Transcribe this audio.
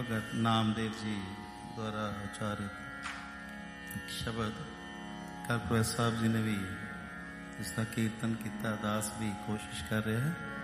ਭਗਤ ਨਾਮਦੇਵ ਜੀ ਦੁਆਰਾ ਉਚਾਰਿਤ ਸ਼ਬਦ ਕਰਪੂਰ ਸਾਹਿਬ ਜੀ ਨੇ ਵੀ ਇਸ ਦਾ ਕੀਰਤਨ ਕੀਤਾ। ਦਾਸ ਵੀ ਕੋਸ਼ਿਸ਼ ਕਰ ਰਿਹਾ ਹੈ।